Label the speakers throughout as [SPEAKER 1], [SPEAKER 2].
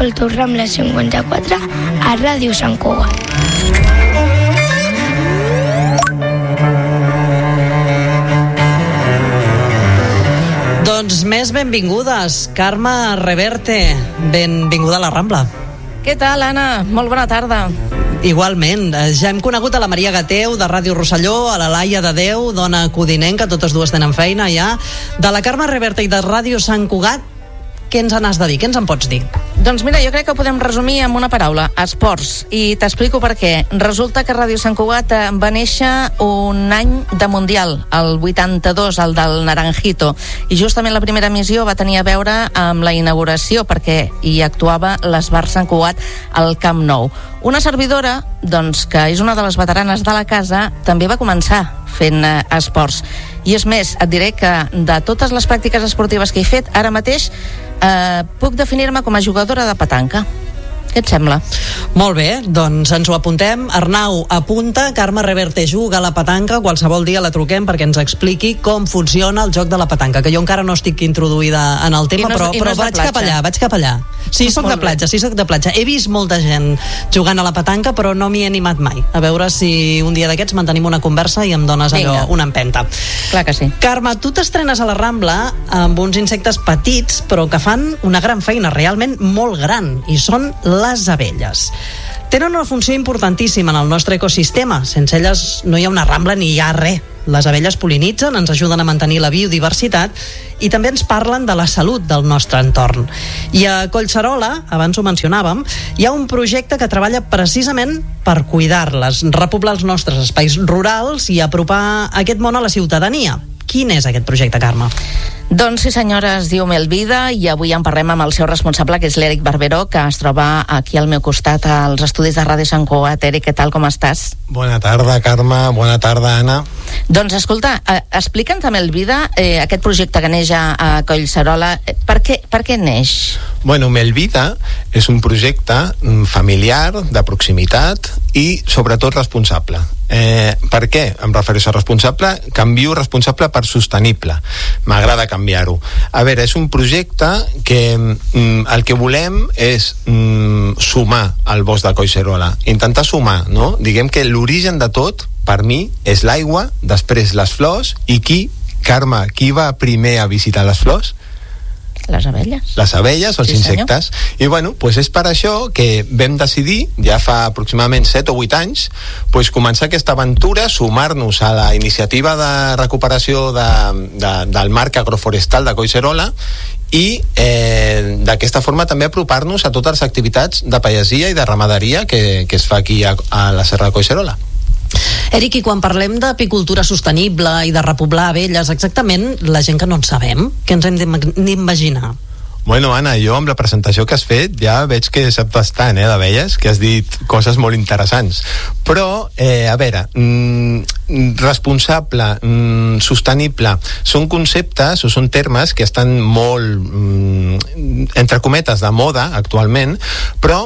[SPEAKER 1] escolto Rambla 54 a Ràdio Sant Cugat.
[SPEAKER 2] Doncs més benvingudes. Carme Reverte, benvinguda a la Rambla.
[SPEAKER 3] Què tal, Anna? Molt bona tarda.
[SPEAKER 2] Igualment, ja hem conegut a la Maria Gateu de Ràdio Rosselló, a la Laia de Déu, dona codinenca, totes dues tenen feina ja. De la Carme Reverte i de Ràdio Sant Cugat, què ens n'has de dir? Què ens en pots dir?
[SPEAKER 3] Doncs mira, jo crec que ho podem resumir amb una paraula, esports, i t'explico per què. Resulta que Ràdio Sant Cugat va néixer un any de Mundial, el 82, el del Naranjito, i justament la primera emissió va tenir a veure amb la inauguració, perquè hi actuava l'Esbar Sant Cugat al Camp Nou. Una servidora, doncs, que és una de les veteranes de la casa, també va començar fent esports. I és més, et diré que de totes les pràctiques esportives que he fet, ara mateix puc definir-me com a jugadora de petanca. Què et sembla?
[SPEAKER 2] Molt bé, doncs ens ho apuntem. Arnau, apunta, Carme Reverte juga a la petanca, qualsevol dia la truquem perquè ens expliqui com funciona el joc de la petanca, que jo encara no estic introduïda en el tema, però vaig cap allà. Sí, soc de platja. He vist molta gent jugant a la petanca, però no m'hi he animat mai. A veure si un dia d'aquests mantenim una conversa i em dones allò, una empenta.
[SPEAKER 3] Clar que sí.
[SPEAKER 2] Carme, tu t'estrenes a la Rambla amb uns insectes petits, però que fan una gran feina, realment molt gran, i són les abelles. Tenen una funció importantíssima en el nostre ecosistema. Sense elles no hi ha una Rambla ni hi ha res. Les abelles pol·linitzen, ens ajuden a mantenir la biodiversitat i també ens parlen de la salut del nostre entorn. I a Collserola, abans ho mencionàvem, hi ha un projecte que treballa precisament per cuidar-les, repoblar els nostres espais rurals i apropar aquest món a la ciutadania. Quin és aquest projecte, Carme?
[SPEAKER 3] Doncs sí, senyora, es diu Melvida i avui en parlem amb el seu responsable, que és l'Eric Barberó, que es troba aquí al meu costat als estudis de Ràdio Sant Cugat. Eric, què tal, com estàs?
[SPEAKER 4] Bona tarda, Carme. Bona tarda, Anna.
[SPEAKER 3] Doncs escolta, explica'ns a Melvida aquest projecte que neix a Collserola. Per què neix?
[SPEAKER 4] Bueno, Melvida és un projecte familiar, de proximitat i sobretot responsable. Per què em refereixo a responsable? Canvio responsable per sostenible. M'agrada canviar-ho. A veure, és un projecte que el que volem és sumar al bosc de Collserola, intentar sumar, no? Diguem que l'origen de tot, per mi, és l'aigua, després les flors, i Carme, qui va primer a visitar les flors?
[SPEAKER 3] Les abelles.
[SPEAKER 4] Les abelles o els insectes. I bueno, pues és per això que vam decidir, ja fa aproximadament 7 o 8 anys, pues començar aquesta aventura, sumar-nos a la iniciativa de recuperació del marc agroforestal de Collserola i d'aquesta forma també apropar-nos a totes les activitats de pagesia i de ramaderia que es fa aquí a la Serra de Collserola.
[SPEAKER 2] Eric, i quan parlem d'apicultura sostenible i de repoblar abelles, exactament, la gent que no en sabem, què ens hem d'imaginar?
[SPEAKER 4] Bueno, Anna, jo amb la presentació que has fet ja veig que saps bastant, d'abelles, que has dit coses molt interessants. Però, a veure, responsable, sostenible, són conceptes o són termes que estan molt, entre cometes, de moda actualment, però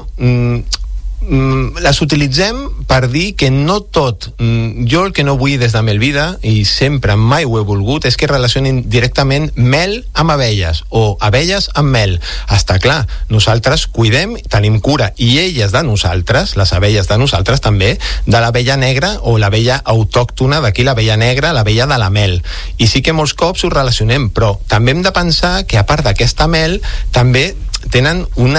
[SPEAKER 4] les utilitzem per dir que no tot, jo el que no vull des de Melvida, i sempre mai ho he volgut, és que relacionin directament mel amb abelles o abelles amb mel. Està clar, nosaltres cuidem, tenim cura, i elles de nosaltres, les abelles de nosaltres també, de l'abella negra o l'abella autòctona, d'aquí l'abella negra, l'abella de la mel. I sí que molts cops ho relacionem, però també hem de pensar que a part d'aquesta mel també tenen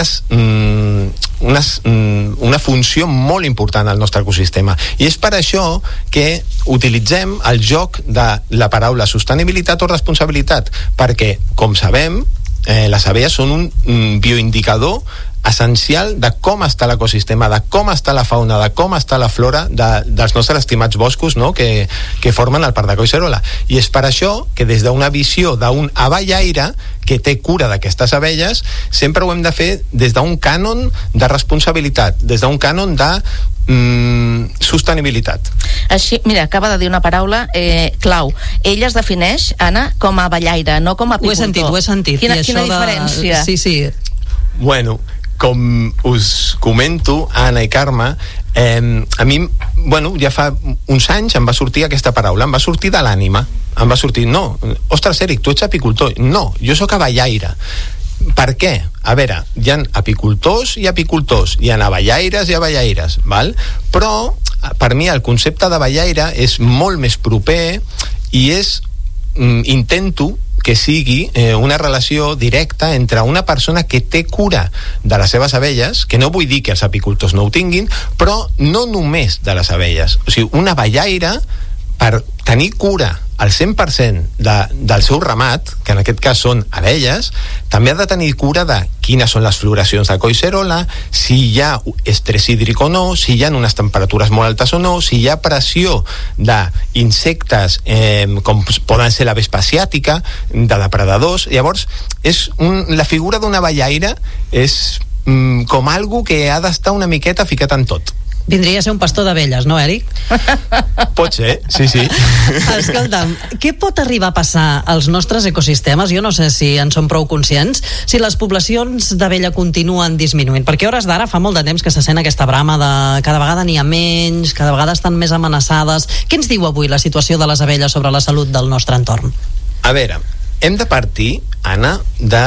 [SPEAKER 4] una funció molt important al nostre ecosistema, i és per això que utilitzem el joc de la paraula sostenibilitat o responsabilitat, perquè, com sabem, les abelles són un bioindicador essencial de com està l'ecosistema, de com està la fauna, de com està la flora dels nostres estimats boscos, no? que formen el Parc de Collserola. I és per això que des d'una visió d'un abellaire que té cura d'aquestes abelles, sempre ho hem de fer des d'un cànon de responsabilitat, des d'un cànon de sostenibilitat.
[SPEAKER 3] Així, mira, acaba de dir una paraula clau. Ella es defineix, Anna, com a abellaire, no com a apicultor.
[SPEAKER 2] Ho he sentit.
[SPEAKER 3] Quina diferència?
[SPEAKER 2] Sí.
[SPEAKER 4] Bueno, com us comento, Anna i Carme, a mi, ja fa uns anys em va sortir aquesta paraula, em va sortir de l'ànima, em va sortir, no, ostres, Eric, tu ets apicultor. No, jo sóc abellaire. Per què? A veure, hi ha apicultors i apicultors, hi ha abellaires i abellaires, val? Però per mi el concepte d'abellaire és molt més proper i és, intento que sigui una relació directa entre una persona que té cura de les seves abelles, que no vull dir que els apicultors no ho tinguin, però no només de les abelles. O sigui, una abellaire, per tenir cura al 100% del seu ramat, que en aquest cas són abelles, també ha de tenir cura de quines són les floracions de coicerola, si hi ha estrès hídric o no, si hi ha unes temperatures molt altes o no, si hi ha pressió d'insectes com poden ser la vespa asiàtica, de depredadors. Llavors, la figura d'una abellaire és com algo que ha d'estar una miqueta ficat en tot.
[SPEAKER 2] Vindria a ser un pastor d'abelles, no, Eric?
[SPEAKER 4] Pot ser, sí.
[SPEAKER 2] Escolta'm, què pot arribar a passar als nostres ecosistemes? Jo no sé si en som prou conscients, si les poblacions d'abella continuen disminuint, perquè a hores d'ara fa molt de temps que se sent aquesta brama de cada vegada n'hi ha menys, cada vegada estan més amenaçades. Què ens diu avui la situació de les abelles sobre la salut del nostre entorn?
[SPEAKER 4] A veure, hem de partir, Anna,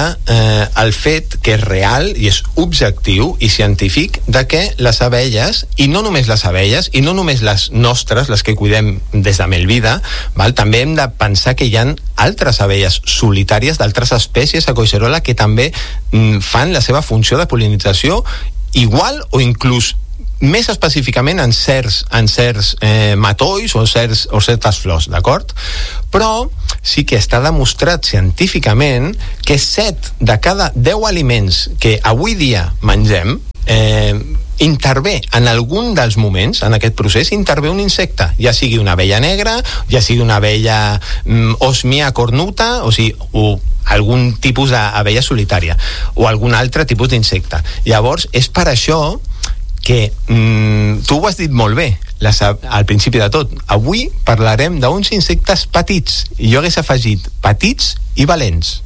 [SPEAKER 4] el fet que és real i és objectiu i científic de que les abelles, i no només les abelles, i no només les nostres, les que cuidem des de Melvida, val? També hem de pensar que hi ha altres abelles solitàries d'altres espècies a Coicerola que també fan la seva funció de pol·linització igual o inclús més específicament en certs matolls o certes flors, d'acord? Però sí que està demostrat científicament que 7 de cada 10 aliments que avui dia mengem intervé en algun dels moments, en aquest procés, intervé un insecte, ja sigui una abella negra, ja sigui una abella osmia cornuta, o sigui, algun tipus d'abella solitària, o algun altre tipus d'insecte. Llavors, és per això que tu ho has dit molt bé al principi de tot. Avui parlarem d'uns insectes petits, i jo hagués afegit petits i valents.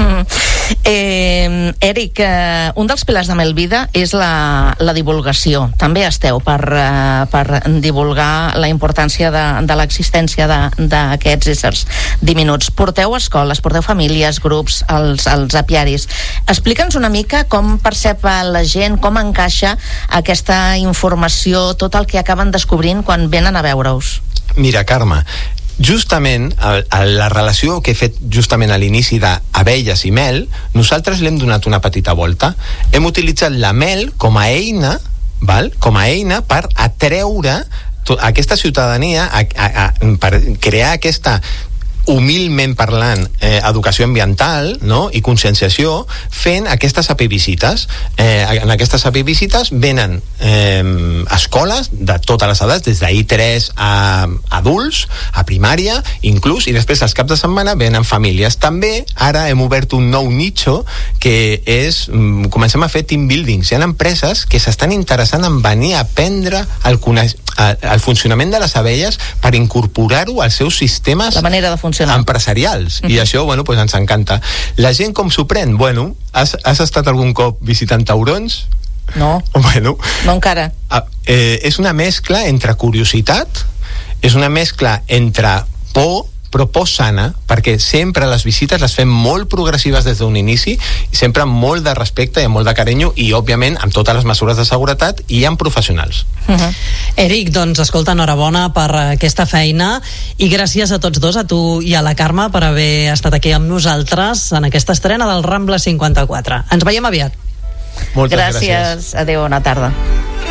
[SPEAKER 3] Eric, un dels pilars de Melvida és la divulgació. També esteu per divulgar la importància de l'existència d'aquests éssers diminuts. Porteu escoles, porteu famílies, grups, els apiaris. Explica'ns una mica com percep la gent, com encaixa aquesta informació, tot el que acaben descobrint quan venen a veure-us.
[SPEAKER 4] Mira, Carme, justament la relació que he fet justament a l'inici d'abelles i mel, nosaltres l'hem donat una petita volta. Hem utilitzat la mel com a eina, com a eina per atreure aquesta ciutadania per crear aquesta, humilment parlant, educació ambiental, no? I conscienciació, fent aquestes apivisites. En aquestes apivisites venen escoles de totes les edats, des d'I3 a adults, a primària, inclús, i després els caps de setmana venen famílies. També ara hem obert un nou nicho que és, comencem a fer team buildings. Hi ha empreses que s'estan interessant en venir a aprendre el funcionament de les abelles per incorporar-ho als seus sistemes, la manera de funcionar, empresarials. I això, bueno, pues ens encanta. La gent com s'ho pren? Bueno, has estat algun cop visitant taurons?
[SPEAKER 3] No.
[SPEAKER 4] Bueno,
[SPEAKER 3] no encara.
[SPEAKER 4] És una mescla entre curiositat, és una mescla entre por, però por sana, perquè sempre les visites les fem molt progressives des d'un inici, sempre amb molt de respecte i amb molt de carinyo, i òbviament amb totes les mesures de seguretat i amb professionals.
[SPEAKER 2] Eric, doncs escolta, enhorabona per aquesta feina i gràcies a tots dos, a tu i a la Carme, per haver estat aquí amb nosaltres en aquesta estrena del Rambla 54. Ens veiem aviat.
[SPEAKER 4] Moltes gràcies.
[SPEAKER 3] Adéu, bona tarda.